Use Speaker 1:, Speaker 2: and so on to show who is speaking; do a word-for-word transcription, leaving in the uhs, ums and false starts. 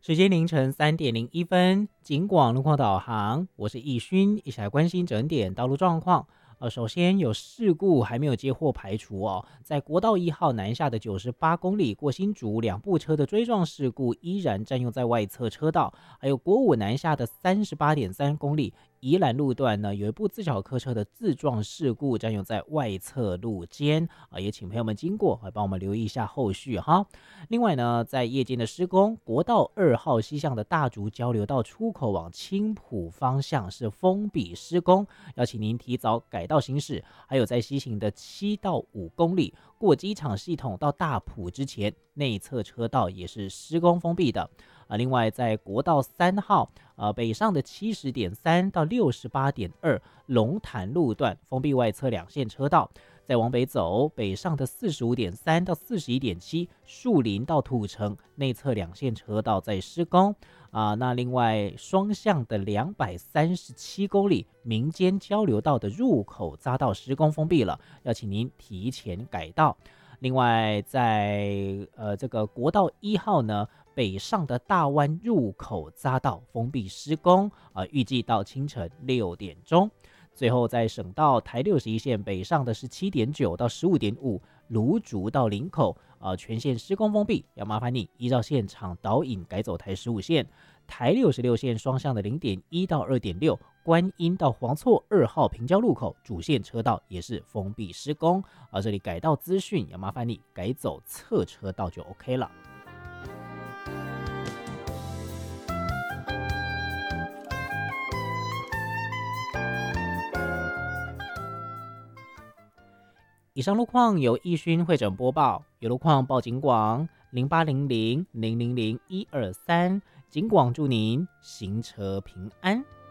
Speaker 1: 时间凌晨三点零一分，警广路况导航，我是易勋，一起来关心整点道路状况。呃，首先有事故还没有接获排除哦，在国道一号南下的九十八公里过新竹两部车的追撞事故依然占用在外侧车道，还有国五南下的三十八点三公里宜兰路段呢，有一部自小客车的自撞事故占用在外侧路肩啊，也请朋友们经过来帮我们留意一下后续哈。另外呢，在夜间的施工，国道二号西向的大竹交流道出口往青埔方向是封闭施工，要请您提早改道行驶。还有在西行的七到五公里过机场系统到大埔之前，内侧车道也是施工封闭的。啊，另外在国道三号，呃，北上的七十点三到六十八点二龙潭路段封闭外侧两线车道。再往北走，北上的四十五点三到四十一点七树林到土城内侧两线车道在施工啊。那另外双向的两百三十七公里民间交流道的入口匝道施工封闭了，要请您提前改道。另外在呃这个国道一号呢，北上的大湾入口匝道封闭施工啊，预计到清晨六点钟。最后在省道台六十一线北上的是七点九到十五点五芦竹到林口，呃，全线施工封闭，要麻烦你依照现场导引改走台十五线。台六十六线双向的零点一到二点六观音到黄厝二号平交路口主线车道也是封闭施工，而这里改道资讯要麻烦你改走侧车道就 OK 了。以上路况由易勋会诊播报，有路况报警广零八零零零零零一二三，警广祝您行车平安。